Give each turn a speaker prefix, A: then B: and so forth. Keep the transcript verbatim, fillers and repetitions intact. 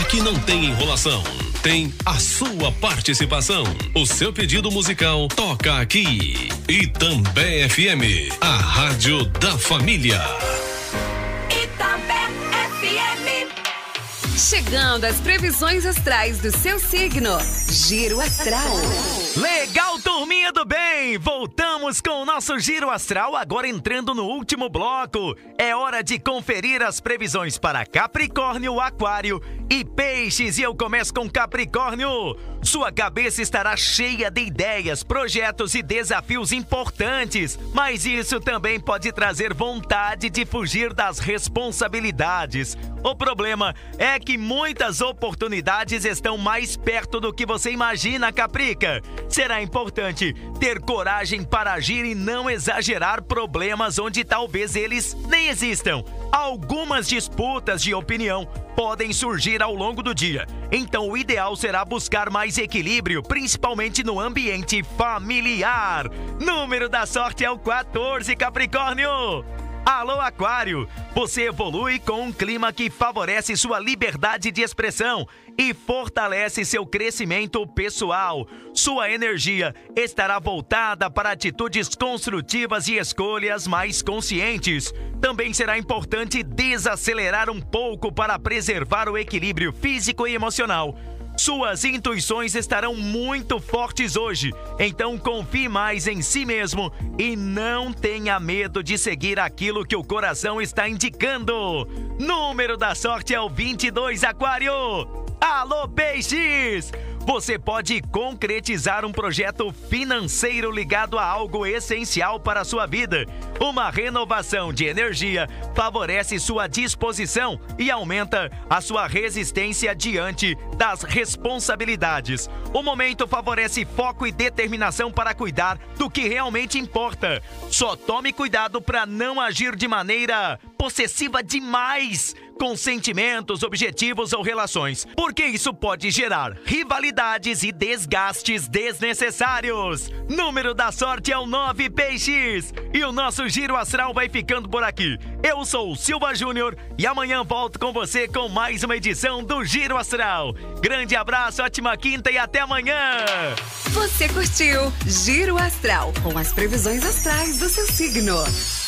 A: Aqui não tem enrolação, tem a sua participação. O seu pedido musical toca aqui. Itambé F M, a rádio da família.
B: Itambé F M. Chegando às previsões astrais do seu signo. Giro Astral.
C: Legal, turminha do bem! Voltamos com o nosso Giro Astral, agora entrando no último bloco. É hora de conferir as previsões para Capricórnio, Aquário e Peixes. E eu começo com Capricórnio. Sua cabeça estará cheia de ideias, projetos e desafios importantes, mas isso também pode trazer vontade de fugir das responsabilidades. O problema é que muitas oportunidades estão mais perto do que você imagina, Caprica. Será importante ter coragem para agir e não exagerar problemas onde talvez eles nem existam. Algumas disputas de opinião podem surgir ao longo do dia, então o ideal será buscar mais equilíbrio, principalmente no ambiente familiar. Número da sorte é o quatorze, Capricórnio. Alô, Aquário! Você evolui com um clima que favorece sua liberdade de expressão e fortalece seu crescimento pessoal. Sua energia estará voltada para atitudes construtivas e escolhas mais conscientes. Também será importante desacelerar um pouco para preservar o equilíbrio físico e emocional. Suas intuições estarão muito fortes hoje, então confie mais em si mesmo e não tenha medo de seguir aquilo que o coração está indicando. Número da sorte é o vinte e dois, Aquário. Alô, Peixes! Você pode concretizar um projeto financeiro ligado a algo essencial para a sua vida. Uma renovação de energia favorece sua disposição e aumenta a sua resistência diante das responsabilidades. O momento favorece foco e determinação para cuidar do que realmente importa. Só tome cuidado para não agir de maneira possessiva demais com sentimentos, objetivos ou relações, porque isso pode gerar rivalidades e desgastes desnecessários. Número da sorte é o nove, Peixes. E o nosso Giro Astral vai ficando por aqui. Eu sou o Silva Júnior e amanhã volto com você com mais uma edição do Giro Astral. Grande abraço, ótima quinta e até amanhã!
B: Você curtiu Giro Astral com as previsões astrais do seu signo.